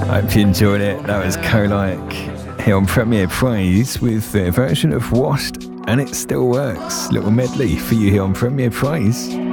Hope you enjoyed it. That was Kolike here on Premier Praise with their version of Washed and It Still Works. Little medley for you here on Premier Praise.